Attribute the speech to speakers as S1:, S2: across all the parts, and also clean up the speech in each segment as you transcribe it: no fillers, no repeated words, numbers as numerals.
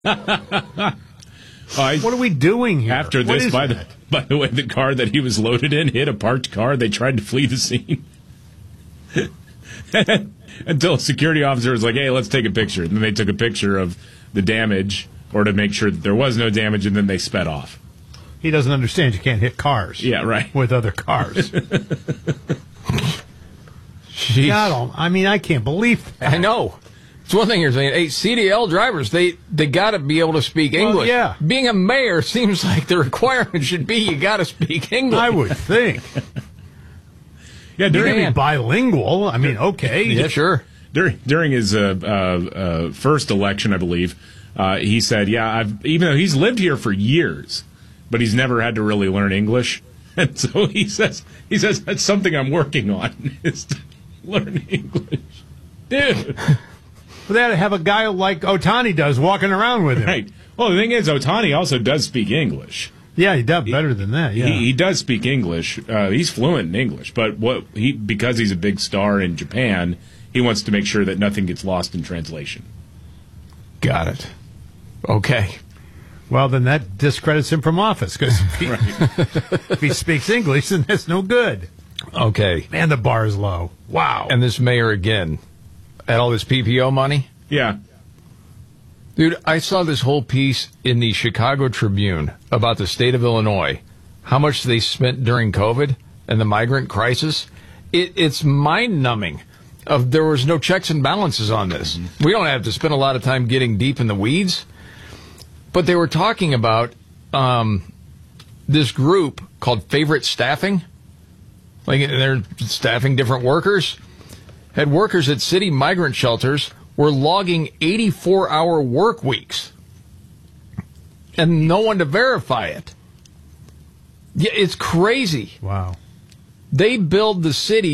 S1: What are we doing here?
S2: After this, by the way, the car that he was loaded in hit a parked car. They tried to flee the scene. Until a security officer was like, hey, let's take a picture. And then they took a picture of the damage, or to make sure that there was no damage, and then they sped off.
S1: He doesn't understand you can't hit cars.
S2: Yeah, right.
S1: With other cars. God, I can't believe that.
S3: I know. It's one thing you're saying. Hey, CDL drivers, they got to be able to speak English.
S1: Well, yeah.
S3: Being a mayor seems like the requirement should be you got to speak English.
S1: I would think.
S2: Yeah,
S1: you can be bilingual. Okay.
S3: Yeah, sure.
S2: During his first election, I believe, he said, even though he's lived here for years, but he's never had to really learn English. And so he says that's something I'm working on, is to learn English. Dude.
S1: But they had to have a guy like Otani does walking around with him.
S2: Right. Well, the thing is, Otani also does speak English.
S1: Yeah, he does better than that. Yeah,
S2: he does speak English. He's fluent in English, but because he's a big star in Japan, he wants to make sure that nothing gets lost in translation.
S3: Got it. Okay.
S1: Well, then that discredits him from office, because if he speaks English, then that's no good.
S3: Okay.
S1: Man, the bar is low. Wow.
S3: And this mayor again, had all this PPO money?
S2: Yeah.
S3: Dude, I saw this whole piece in the Chicago Tribune about the state of Illinois, how much they spent during COVID and the migrant crisis. It's mind-numbing. There was no checks and balances on this. Mm-hmm. We don't have to spend a lot of time getting deep in the weeds. But they were talking about this group called Favorite Staffing. Like, they're staffing different workers. Had workers at city migrant shelters were logging 84-hour work weeks. And no one to verify it. Yeah, it's crazy.
S1: Wow.
S3: They billed the city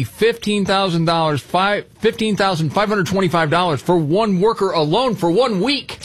S3: $15,525 for one worker alone for 1 week.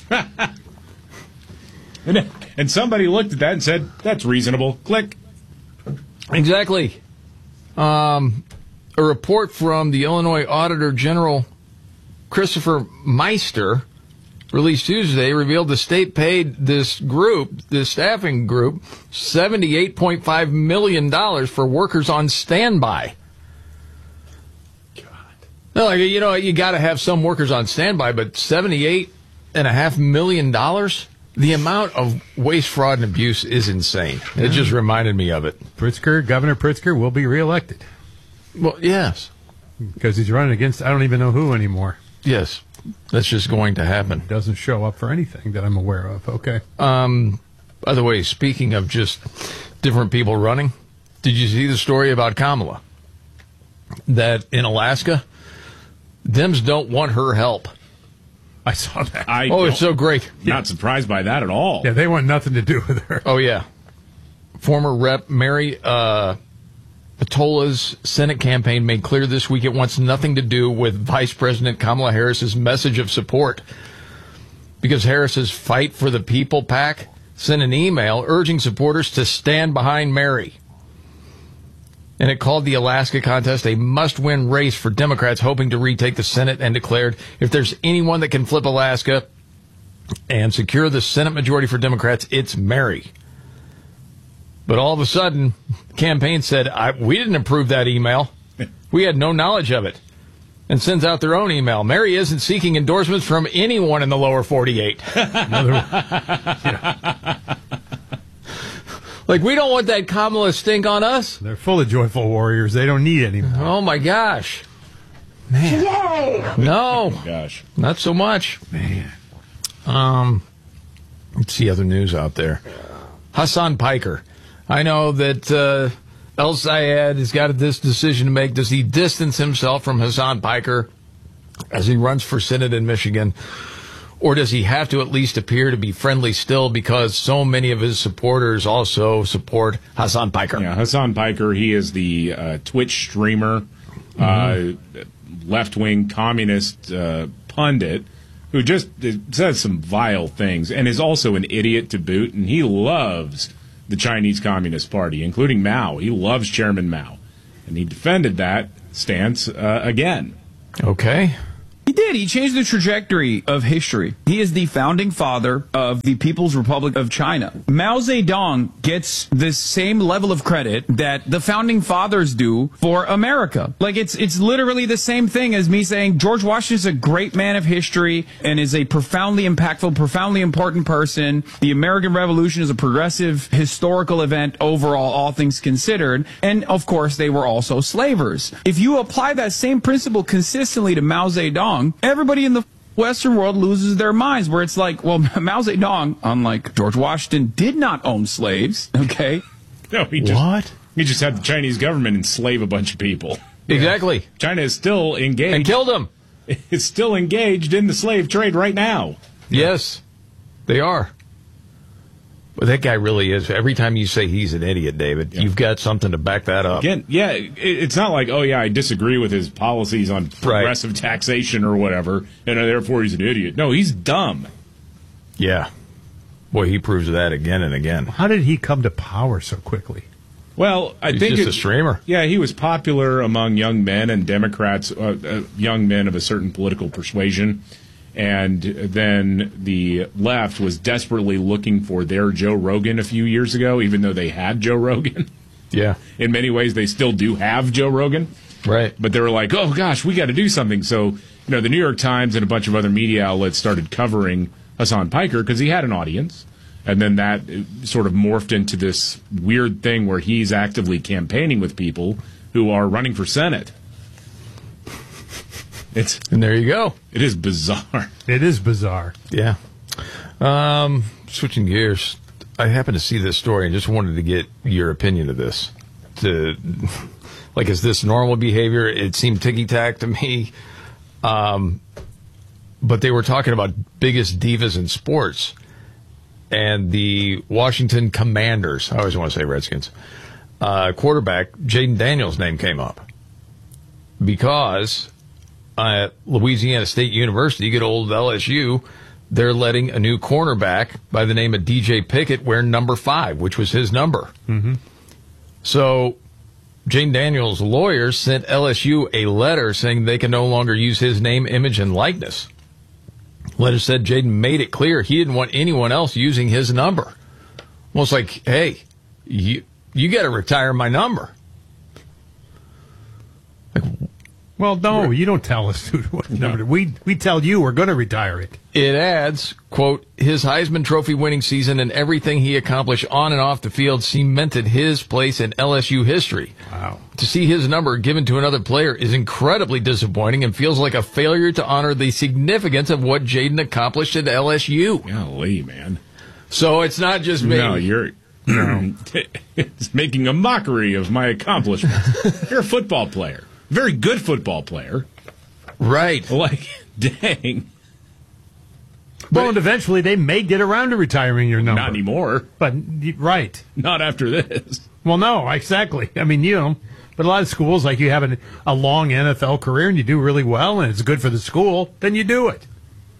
S2: And somebody looked at that and said, that's reasonable. Click.
S3: Exactly. A report from the Illinois Auditor General, Christopher Meister, released Tuesday, revealed the state paid this staffing group, $78.5 million for workers on standby. God. No, you got to have some workers on standby, but $78.5 million? The amount of waste, fraud, and abuse is insane. It just reminded me of it.
S1: Governor Pritzker will be reelected.
S3: Well, yes.
S1: Because he's running against, I don't even know who anymore.
S3: Yes. That's just going to happen.
S1: Doesn't show up for anything that I'm aware of. Okay.
S3: By the way, speaking of just different people running, did you see the story about Kamala? That in Alaska, Dems don't want her help.
S1: I saw that.
S3: It's so great.
S2: Not surprised by that at all.
S1: Yeah, they want nothing to do with her.
S3: Oh, yeah. Former Rep. Mary Atola's Senate campaign made clear this week it wants nothing to do with Vice President Kamala Harris's message of support, because Harris's Fight for the People PAC sent an email urging supporters to stand behind Mary. And it called the Alaska contest a must-win race for Democrats hoping to retake the Senate, and declared if there's anyone that can flip Alaska and secure the Senate majority for Democrats, it's Mary. But all of a sudden, the campaign said, we didn't approve that email. We had no knowledge of it. And sends out their own email. Mary isn't seeking endorsements from anyone in the lower 48. Like, we don't want that Kamala stink on us.
S1: They're full of joyful warriors. They don't need any more.
S3: Oh, my gosh. Man.
S4: Yay!
S3: No.
S2: Oh, gosh.
S3: Not so much.
S1: Man.
S3: Let's see other news out there. Hassan Piker. I know that El Sayed has got this decision to make. Does he distance himself from Hassan Piker as he runs for Senate in Michigan? Or does he have to at least appear to be friendly still, because so many of his supporters also support Hassan Piker?
S2: Yeah, Hassan Piker, he is the Twitch streamer, left-wing communist pundit who just says some vile things and is also an idiot to boot, and he loves the Chinese Communist Party, including Mao. He loves Chairman Mao, and he defended that stance again.
S3: Okay.
S4: He did. He changed the trajectory of history. He is the founding father of the People's Republic of China. Mao Zedong gets the same level of credit that the founding fathers do for America. Like, it's literally the same thing as me saying George Washington is a great man of history and is a profoundly impactful, profoundly important person. The American Revolution is a progressive historical event overall, all things considered. And, of course, they were also slavers. If you apply that same principle consistently to Mao Zedong, everybody in the Western world loses their minds, where it's like, well, Mao Zedong, unlike George Washington, did not own slaves, okay?
S2: No, he just had the Chinese government enslave a bunch of people.
S3: Exactly.
S2: China is still engaged.
S3: And killed them.
S2: It's still engaged in the slave trade right now.
S3: Yes, they are. But that guy really is. Every time you say he's an idiot, David, you've got something to back that up.
S2: Again, it's not like, oh, yeah, I disagree with his policies on progressive taxation or whatever, and therefore he's an idiot. No, he's dumb.
S3: Yeah. Boy, he proves that again and again.
S1: How did he come to power so quickly?
S2: Well, I think
S3: he's just a streamer.
S2: Yeah, he was popular among young men and Democrats, young men of a certain political persuasion. And then the left was desperately looking for their Joe Rogan a few years ago, even though they had Joe Rogan.
S3: Yeah.
S2: In many ways, they still do have Joe Rogan.
S3: Right.
S2: But they were like, oh, gosh, we got to do something. So, the New York Times and a bunch of other media outlets started covering Hassan Piker because he had an audience. And then that sort of morphed into this weird thing where he's actively campaigning with people who are running for Senate.
S3: And there you go.
S2: It is bizarre.
S1: It is bizarre.
S3: Yeah. Switching gears, I happened to see this story and just wanted to get your opinion of this. Is this normal behavior? It seemed ticky-tack to me. But they were talking about biggest divas in sports. And the Washington Commanders, I always want to say Redskins, quarterback Jaden Daniels' name came up. Because at Louisiana State University, good old LSU, they're letting a new cornerback by the name of DJ Pickett wear number 5, which was his number. Mm-hmm. So Jaden Daniels' lawyers sent LSU a letter saying they can no longer use his name, image, and likeness. Letter said Jaden made it clear he didn't want anyone else using his number. Well, it's like, hey, you got to retire my number.
S1: Well, no, you don't tell us what number. We tell you we're going to retire it.
S3: It adds, quote, his Heisman Trophy winning season and everything he accomplished on and off the field cemented his place in LSU history.
S1: Wow.
S3: To see his number given to another player is incredibly disappointing and feels like a failure to honor the significance of what Jaden accomplished at LSU.
S2: Golly, man.
S3: So it's not just me.
S2: No, it's making a mockery of my accomplishments. You're a football player. Very good football player.
S3: Right.
S2: Like, dang.
S1: Well, and eventually they may get around to retiring your number.
S2: Not anymore.
S1: But, right.
S2: Not after this.
S1: Well, no, exactly. I mean, but a lot of schools, like you have a long NFL career and you do really well and it's good for the school, then you do it.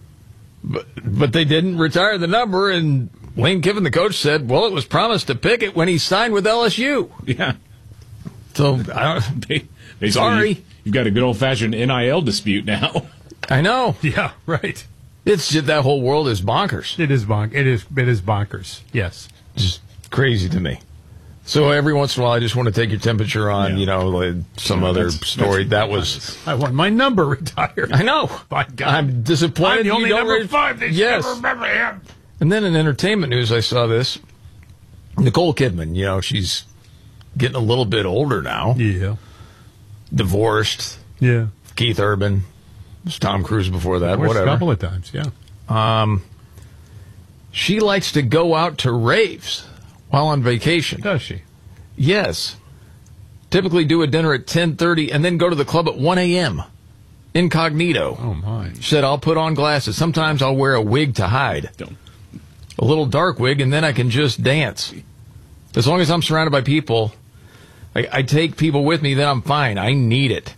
S3: But they didn't retire the number, and Lane Kiffin, the coach, said, well, it was promised to Pickett when he signed with LSU.
S2: Yeah.
S3: So, I don't...
S2: Sorry. You've got a good old-fashioned NIL dispute now.
S3: I know.
S1: Yeah, right.
S3: It's just that whole world is bonkers.
S1: It is bonkers. Yes.
S3: Just crazy to me. So every once in a while, I just want to take your temperature on, some other story. That was...
S1: I want my number retired.
S3: I know.
S1: By God.
S3: I'm disappointed.
S1: I'm the only number 5 that you ever remember him.
S3: And then in entertainment news, I saw this. Nicole Kidman, she's getting a little bit older now.
S1: Yeah.
S3: Divorced.
S1: Yeah.
S3: Keith Urban. It was Tom Cruise before that. Whatever.
S1: A couple of times, yeah.
S3: She likes to go out to raves while on vacation.
S1: Does she?
S3: Yes. Typically do a dinner at 10:30 and then go to the club at 1 a.m. Incognito.
S1: Oh, my.
S3: She said, I'll put on glasses. Sometimes I'll wear a wig to hide. A little dark wig, and then I can just dance. As long as I'm surrounded by people... I take people with me, then I'm fine. I need it.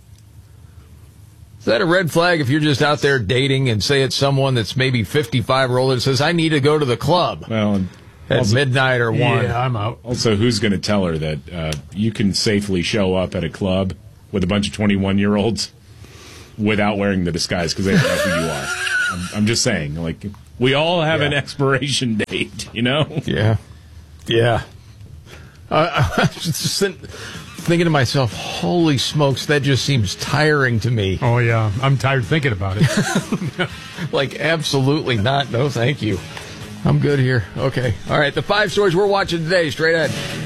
S3: Is that a red flag if you're just out there dating and say it's someone that's maybe 55 or older that says, I need to go to the club at midnight or 1?
S1: Yeah, I'm out.
S2: Also, who's going to tell her that you can safely show up at a club with a bunch of 21-year-olds without wearing the disguise because they don't know who you are. I'm just saying, like, we all have an expiration date, you know?
S3: Yeah. Yeah. I was just thinking to myself, holy smokes, that just seems tiring to me.
S1: Oh, yeah. I'm tired thinking about it.
S3: Like, absolutely not. No, thank you. I'm good here. Okay. All right. The 5 stories we're watching today, straight ahead.